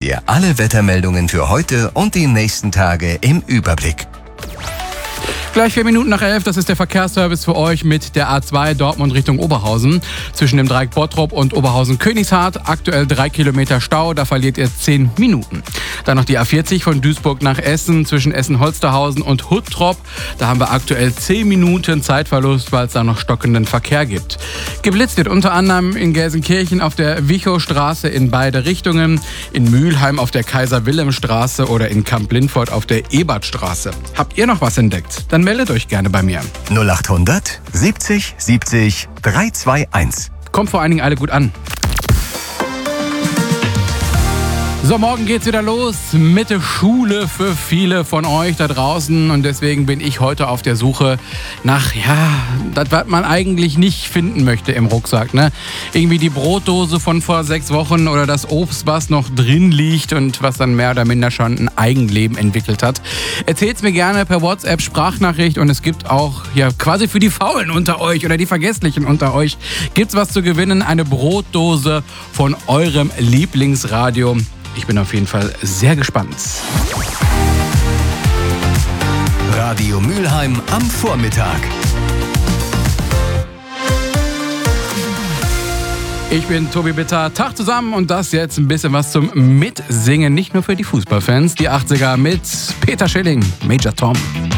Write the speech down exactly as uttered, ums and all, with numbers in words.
ihr alle Wettermeldungen für heute und die nächsten Tage im Überblick. Gleich vier Minuten nach elf, das ist der Verkehrsservice für euch mit der A zwei Dortmund Richtung Oberhausen. Zwischen dem Dreieck Bottrop und Oberhausen-Königshardt aktuell drei Kilometer Stau, da verliert ihr zehn Minuten. Dann noch die A vierzig von Duisburg nach Essen zwischen Essen-Holsterhausen und Huttrop. Da haben wir aktuell zehn Minuten Zeitverlust, weil es da noch stockenden Verkehr gibt. Geblitzt wird unter anderem in Gelsenkirchen auf der Wichow-Straße in beide Richtungen, in Mülheim auf der Kaiser-Wilhelm-Straße oder in Kamp-Lindfort auf der Ebertstraße. Habt ihr noch was entdeckt? Dann meldet euch gerne bei mir. null achthundert siebzig siebzig dreihunderteinundzwanzig. Kommt vor allen Dingen alle gut an. So, morgen geht's wieder los mit der Schule für viele von euch da draußen und deswegen bin ich heute auf der Suche nach, ja, das, was man eigentlich nicht finden möchte im Rucksack, ne? Irgendwie die Brotdose von vor sechs Wochen oder das Obst, was noch drin liegt und was dann mehr oder minder schon ein Eigenleben entwickelt hat. Erzählt's mir gerne per WhatsApp, Sprachnachricht und es gibt auch, ja, quasi für die Faulen unter euch oder die Vergesslichen unter euch, gibt's was zu gewinnen, eine Brotdose von eurem Lieblingsradio. Ich bin auf jeden Fall sehr gespannt. Radio Mülheim am Vormittag. Ich bin Tobi Bitter, Tag zusammen und das jetzt ein bisschen was zum Mitsingen, nicht nur für die Fußballfans. Die achtziger mit Peter Schilling, Major Tom.